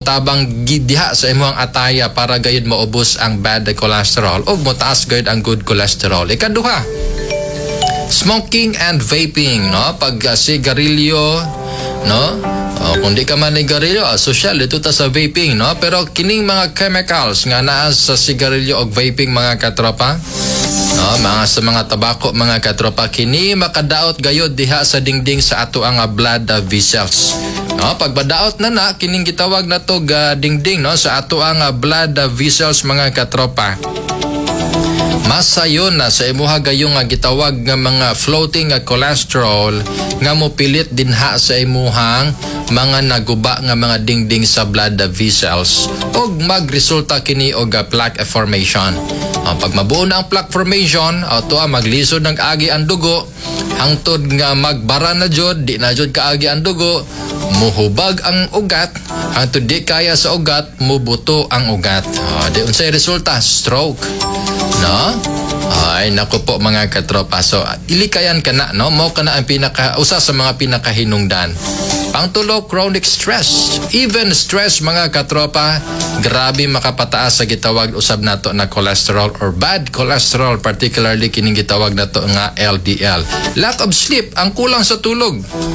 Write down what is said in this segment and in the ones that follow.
tabang diha sa imong ataya para gayud maubos ang bad cholesterol ug motaas gayud ang good cholesterol. Ikaduha, smoking and vaping, no? Pag sigarilyo, no? Kung di ka man sigarilyo, social dito ta sa vaping, no? Pero kining mga chemicals nga naa sa sigarilyo og vaping, mga katropa, no? Sa mga tabako, mga katropa, kini makadaot gayod diha sa dingding sa ato ang blood vessels. No, pag badaot na kining gitawag na to dingding, no, sa ato ang blood vessels, mga katropa, masayon na sa imuha gayong gitawag nga mga floating cholesterol nga mopilit dinha sa imuhang mga naguba nga mga dingding sa blood vessels ug magresulta kini og plaque formation. Pag mabuo na ang plaque formation, maglisod ng agi ang dugo, hangtod nga magbara na jud, di na jud kaagi ang dugo, muhubag ang ugat, hangtod di kaya sa ugat, mubuto ang ugat. Di unsay resulta? Stroke. No? Ay, naku po, mga katropa. So, ilikayan ka na, no? Mao ka na ang usa sa mga pinakahinungdan. Pangtulo, chronic stress. Even stress, mga katropa, grabe makapataas sa gitawag usab nato na cholesterol or bad cholesterol, particularly kining gitawag nato nga LDL. Lack of sleep, ang kulang sa tulog.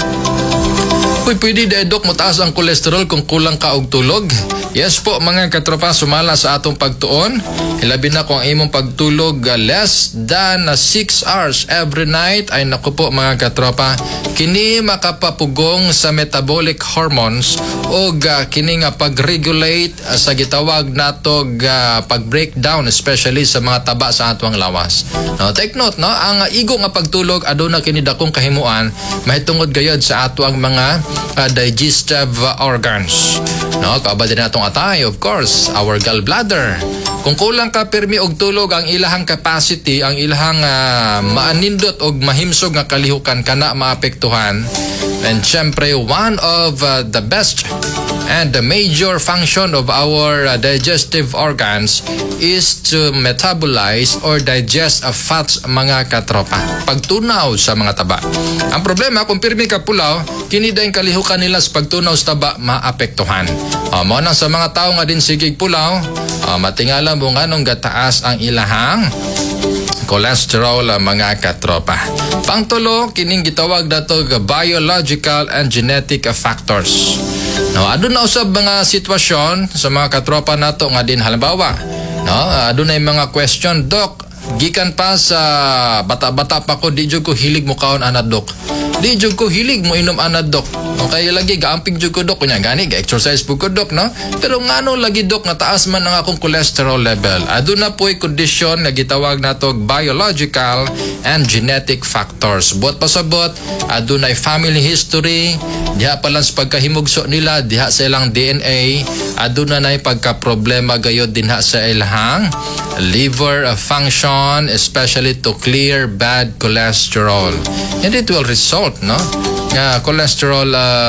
Uy, pwede dok mataas ang cholesterol kung kulang ka og tulog? Yes po, mga katropa, sumala sa atong pagtuon. Hilabi na kung ang imong pagtulog less than 6 hours every night, ay naku po, mga katropa, kini makapapugong sa metabolic hormones o kini nga pag-regulate sa gitawag nato pag-breakdown, especially sa mga taba sa atong lawas. No, take note, no, ang igo nga pagtulog aduna kini dakong kahimuan mahitungod gayud sa ato ang mga digestive organs. No, kaaba din natong atay, of course, our gallbladder. Kung kulang ka pirmi og tulog, ang ilahang capacity, ang ilahang maanindot og mahimsog nga kalihukan kana maapektuhan. And syempre, one of the best and the major function of our digestive organs is to metabolize or digest fats, mga katropa. Pagtunaw sa mga taba. Ang problema, kung pirmi ka pulaw, kini dayon kalihukan nila sa pagtunaw sa taba maapektuhan. Mo na sa mga tao nga din sigig pulaw, matingala mo nga nung gataas ang ilahang cholesterol, mga katropa. Pangtulo, kining gitawag nato biological and genetic factors. No, aduna usab mga sitwasyon sa mga katropa nato nga din, halimbawa, no, adunay mga question, Doc, gikan pa sa bata-bata pa ko, di jud ko hilig mo kaon anad, Dok. Di jud ko hilig mo inom anad, Dok. Okay, lagi gaamping jud ko, Dok, kunya gani ga-exercise po ko, Dok, no? Pero ngano lagi, Dok, nga taas man ang akong cholesterol level. Aduna po'y kondisyon nga gitawag nato biological and genetic factors. Bot pasabot, adunay family history, diha pa lang sa pagkahimugso nila, diha sa ilang DNA, aduna nay pagka-problema gayod dinha sa ilang liver function, especially to clear bad cholesterol. And it will result, no, cholesterol,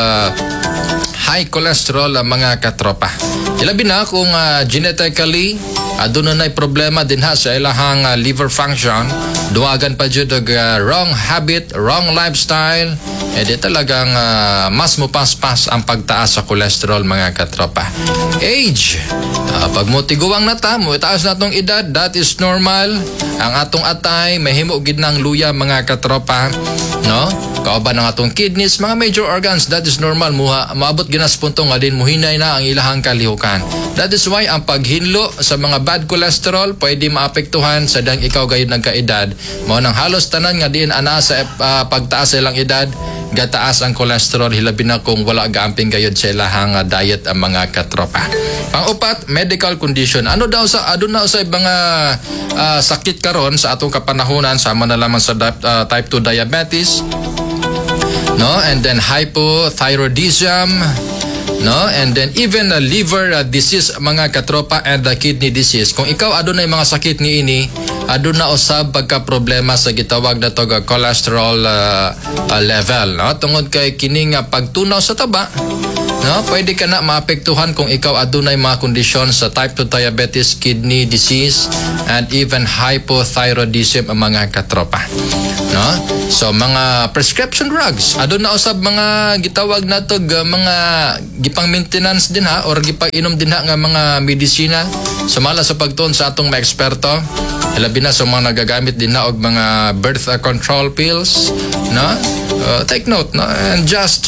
high cholesterol, mga katropa. Ilabi na kung genetically aduna nay problema dinha sa ilahang liver function, duwagan pa jud og wrong habit, wrong lifestyle, di talagang mas mupaspas ang pagtaas sa cholesterol, mga katropa. Age, pag mo tiguwang na ta, mo itaas na tong edad, that is normal. Ang atong atay mahimo gid nang luya, mga katropa, no? Kauban ng atong kidneys, mga major organs, that is normal. Maabot ginas punto nga din muhinay na ang ilahang kalihukan. That is why ang paghinlo sa mga bad cholesterol pwede maapektuhan sa dang ikaw gayud nagkaedad. Mao nang halos tanan nga diin ana sa pagtaas sa ilang edad, gataas ang cholesterol, hilabi na kung wala gaamping gayud sa ilahang diet, ang mga katropa. Pang-upat, medical condition. Aduna sa mga sakit karon sa atong kapanahunan, sama na lamang sa type 2 diabetes, no, and then hypothyroidism, no, and then even liver disease, mga katropa, and kidney disease. Kung ikaw adunay mga sakit niini, aduna usab pagka problema sa gitawag na to cholesterol level, no, tungod kay kining pagtunaw sa taba, No, pwede ka na maapektuhan kung ikaw adunay mga kondisyon sa type 2 diabetes, kidney disease, and even hypothyroidism ang mga katropa. No? So mga prescription drugs, adun na usab mga gitawag natog mga gipang maintenance din ha or gipang-inom din ha nga mga medisina sumala sa pagtuon sa atong mga eksperto. Labi na sa mga nagagamit din na og mga birth control pills, no? Take note, no? And just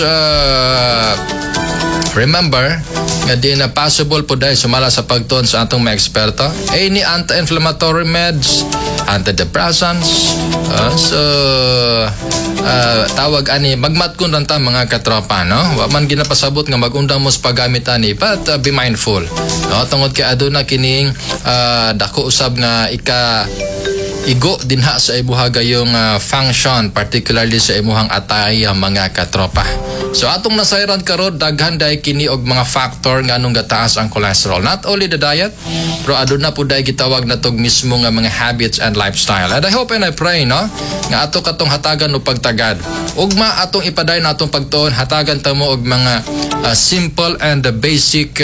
remember nga di na possible po dahil sumala sa pagtuon sa atong mga eksperto any anti-inflammatory meds, antidepressants, tawag ani magmatkon lang ta mga katropa, no? Wa man ginapasabot nga magundang mo sa paggamit ani, but be mindful, no? Tungod kay aduna kining dako usab nga igo dinha sa imuha gayong function, particularly sa imuhang atay mga katropa. So atong nasayran karon daghan day kini og mga factor nga anong gataas ang cholesterol. Not only the diet, pero aduna po day gitawag natog mismo nga mga habits and lifestyle. And I hope and I pray, no, nga ato katong hatagan no pagtagad. Ugma atong ipaday natong pagtuon hatagan ta mo og mga simple and basic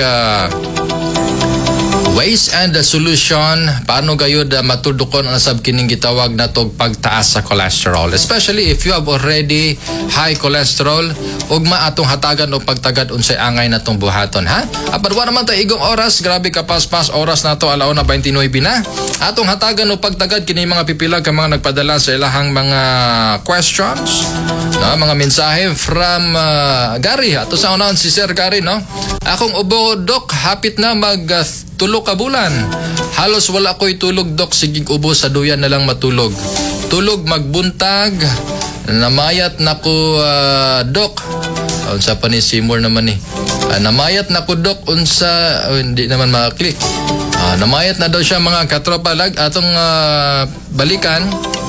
ways and the solution paano gayud matudukon ang sab kining gitawag natog pagtaas sa cholesterol, especially if you have already high cholesterol. Ugma atong hatagan og pagtagad unsay angay natong buhaton, ha? Apan wa naman ta igong oras, grabe ka paspas oras nato 1:29 na. Atong hatagan og pagtagad kini mga pipila ka mga nagpadala sa ilahang mga questions, no, mga mensahe from Gary. Ato sa unahan si Sir Gary, no? Akong ubo, Dok, hapit na mag tulog ka bulan. Halos wala ko'y tulog, Dok. Sigig ubo sa duyan na lang matulog. Tulog magbuntag. Namayat na ko, Dok. Unsa pa ni Seymour naman ni. Namayat na ko, Dok. Unsa, hindi naman makaklik. Namayat na daw siya mga katropa lag. Atong balikan.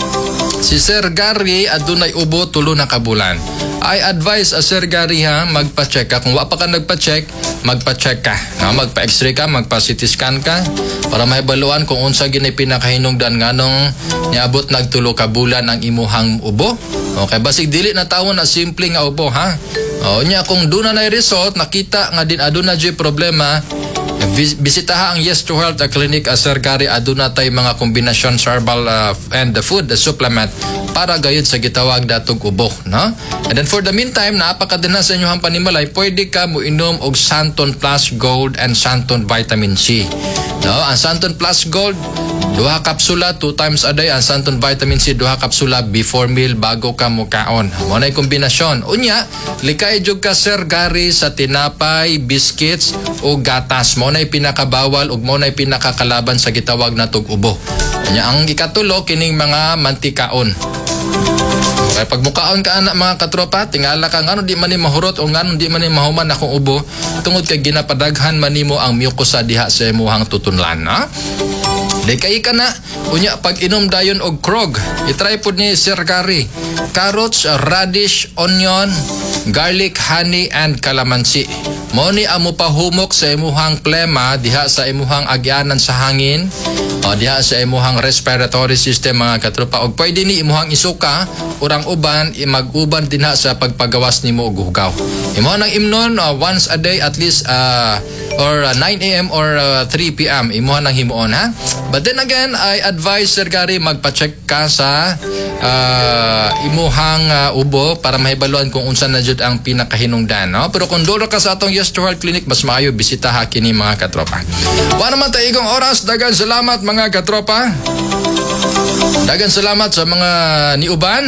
Si Sir Gary, adunay ubo, tulo na kabulan. I advise Sir Gary ha, magpa-check ka. Kung wa pa ka nagpa-check, magpa-check ka. Magpa-x-ray ka, magpa-CT scan ka para mahibaluan kung unsa gini pinakahinungdan nganong niabot nagtulo ka bulan ang imuhang ubo. Okay, basig dili na tawon na simple nga ubo, ha. Nya kung duna na result, nakita nga din aduna jay problema, bisitaha ang Yes to Health Clinic Sir Gary. Aduna tay mga kombinasyon sa herbal and the food supplement para gayud sa gitawag datog ubo, no? And then for the meantime, naapakadana sa inyohang panimalay, pwede ka mo inom og Santon Plus Gold and Santon Vitamin C. No, ang Santon Plus Gold 2 kapsula 2 times a day, ang Santon Vitamin C 2 kapsula before meal bago ka mukaon. Mo nay kombinasyon. Unya, likay jud ka Sir Gary sa tinapay, biscuits o gatas. Mo nay pinakabawal ug mo nay pinakakalaban sa gitawag natog ubo. Unya, ang ikatulo kining mga mantikaon. Okay, pag mukaon ka anak mga katropa, tingala ka ngano di man ni mahurot o ngano di man ni mahuman akong ubo tungod kay ginapadaghan man nimo ang mucosa diha sa imuhang tutunlan, ha? Kay ka na, unya pag inom dayon og krog, itry po ni Sir Gary. Carrots, radish, onion, garlic, honey, and calamansi. Mo ni amo pahumok sa imuhang plema diha sa imuhang agyanan sa hangin o diha sa imuhang respiratory system mga katropa. Og pwede ni imuhang isuka urang uban mag-uban dinha sa pagpagawas nimo og hugaw. Imo nang imnon once a day at least or 9 a.m. or 3 p.m. imo nang himuon, ha? But then again, I advise Sir Gary magpa-check ka sa imuhang ubo para mahibaluan kung unsa na jud ang pinakahinungdan, no? Pero kung dolo ka sa atong Yes to Health Clinic, mas maayo bisitaha kini mga katropa. Wa naman ta igong oras, dagan salamat mga katropa. Dagan salamat sa mga niuban.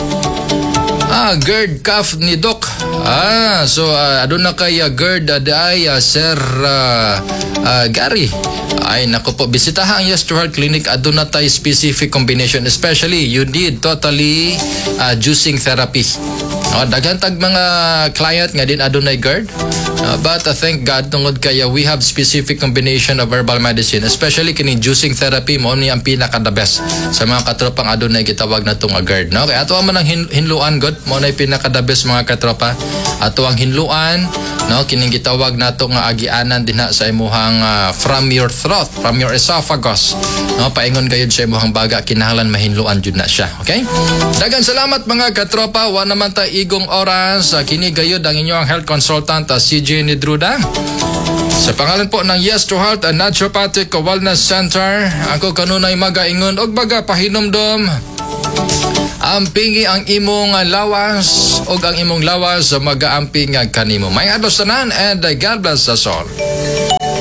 GERD cough ni Doc. So aduna kay GERD ay Sir Gary. Ay nako po, bisitaha ang Yes to Health Clinic. Aduna tay specific combination, especially you need totally juicing therapy. Daghan tag mga client nga din adunay GERD. But thank God tungod kaya we have specific combination of herbal medicine, especially kini juicing therapy mo ni ang pinaka the best sa mga katropang adunay gitawag na tong GERD, no? Kaya ato man ang hinluan god mo na pinaka the best mga katropa. Ato ang hinluan, no, kining gitawag nato nga agianan dinha sa imuhang from your throat, from your esophagus, no, paingon gayud sa imuhang baga, kinahanglan mahinluan jud na siya. Okay, dagan salamat mga katropa. Wa naman ta igong oras. Kini gayud ang inyong health consultant CJ Jenny Druda. Sa pangalan po ng Yes to Heart and Naturopathic Wellness Center, ako kanunay magaingon og baga pahinomdom. Ampingi ang imong lawas og ang imong lawas magaampi nga kanimo. May adtos tanan and God bless us all.